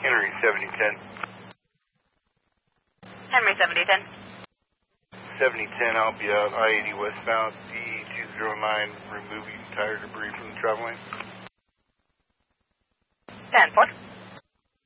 Henry 7010. Henry 7010. 7010, I'll be out I-80 westbound, D209, removing tire debris from the travel lane. 10-4.